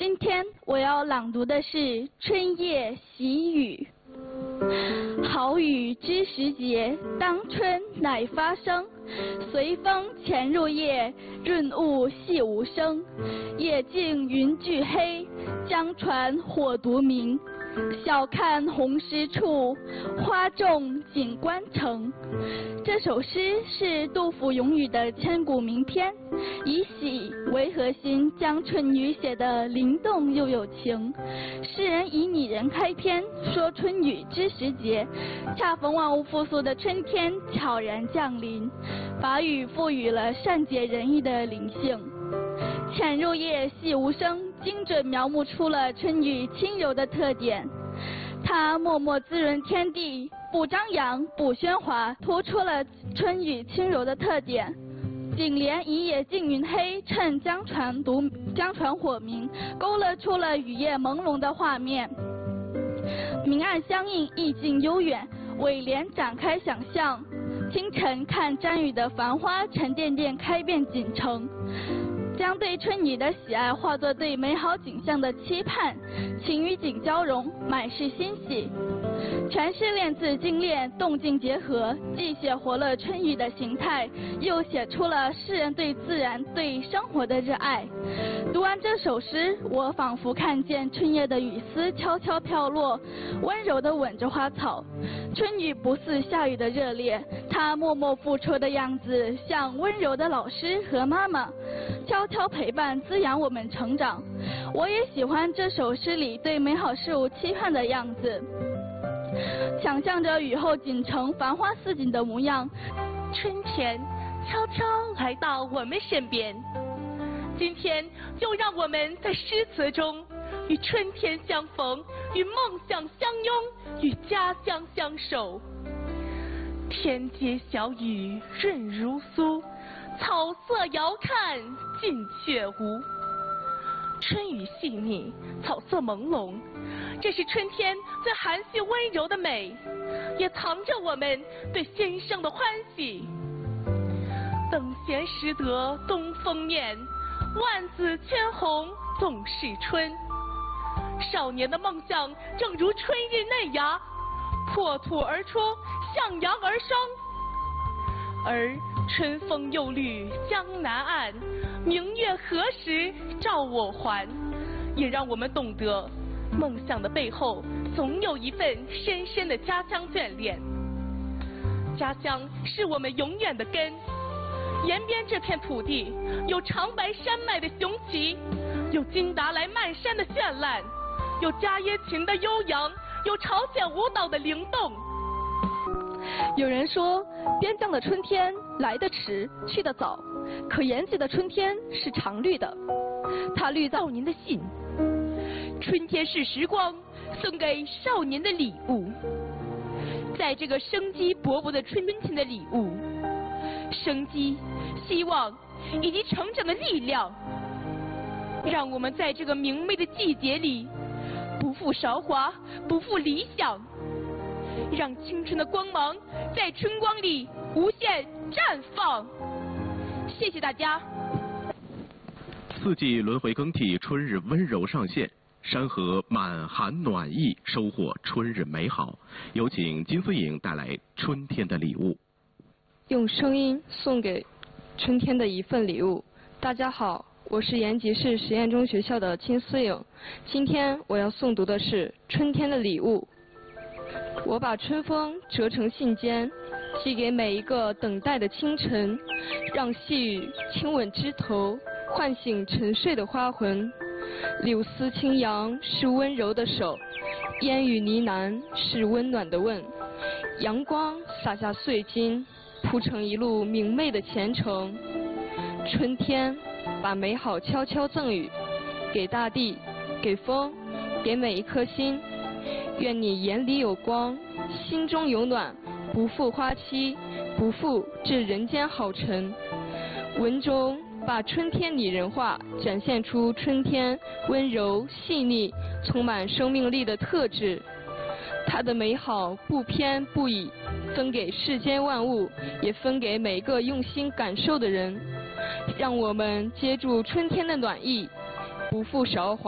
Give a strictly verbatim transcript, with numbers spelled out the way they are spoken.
今天我要朗读的是《春夜喜雨》。好雨知时节，当春乃发生。随风潜入夜，润物细无声。夜静云俱黑，江船火独明。晓看红湿处，花重锦官城。这首诗是杜甫咏语的千古名篇，以喜为核心，将春雨写得灵动又有情。诗人以拟人开篇，说春雨知时节，恰逢万物复苏的春天悄然降临，把雨赋予了善解人意的灵性。潜入夜，细无声，精准描摹出了春雨轻柔的特点。它默默滋润天地，不张扬不喧哗，突出了春雨轻柔的特点。颈联一夜静云黑，趁江船独江船火明，勾勒出了雨夜朦胧的画面。明暗相映，意境悠远。尾联展开想象，清晨看沾雨的繁花沉甸甸开遍锦城，将对春雨的喜爱化作对美好景象的期盼，情与景交融，满是欣喜。全诗练字精炼，动静结合，既写活了春雨的形态，又写出了诗人对自然、对生活的热爱。读完这首诗，我仿佛看见春夜的雨丝悄悄飘落，温柔地吻着花草。春雨不似下雨的热烈，它默默付出的样子，像温柔的老师和妈妈，悄悄陪伴滋养我们成长。我也喜欢这首诗里对美好事物期盼的样子，想象着雨后锦城繁花似锦的模样。 春天悄悄来到我们身边，今天就让我们在诗词中与春天相逢，与梦想相拥，与家乡相守。天街小雨润如酥，草色遥看近却无。春雨细腻，草色朦胧，这是春天最含蓄温柔的美，也藏着我们对先生的欢喜。等闲识得东风面，万紫千红总是春。少年的梦想正如春日嫩芽，破土而出，向阳而生。而春风又绿江南岸，明月何时照我还？也让我们懂得，梦想的背后总有一份深深的家乡眷恋。家乡是我们永远的根，延边这片土地有长白山脉的雄奇，有金达莱漫山的绚烂，有伽耶琴的悠扬，有朝鲜舞蹈的灵动。 有人说，边疆的春天来得迟，去得早，可延吉的春天是常绿的，它绿在您的心。 春天是时光，送给少年的礼物。在这个生机勃勃的春天的礼物，生机、希望以及成长的力量，让我们在这个明媚的季节里，不负韶华，不负理想，让青春的光芒在春光里无限绽放。谢谢大家。 四季轮回更替，春日温柔上线，山河满含暖意，收获春日美好。有请金思颖带来春天的礼物。 用声音送给春天的一份礼物。大家好，我是延吉市实验中学校的金思颖，今天我要诵读的是春天的礼物。我把春风折成信笺，寄给每一个等待的清晨，让细雨亲吻枝头，唤醒沉睡的花魂。柳丝轻扬是温柔的手，烟雨呢喃是温暖的问。阳光洒下碎金，铺成一路明媚的前程。春天把美好悄悄赠予，给大地，给风，给每一颗心。愿你眼里有光，心中有暖，不负花期，不负这人间好尘。文中把春天拟人化，展现出春天温柔细腻、充满生命力的特质。它的美好不偏不倚，分给世间万物，也分给每个用心感受的人。让我们接住春天的暖意，不负韶华。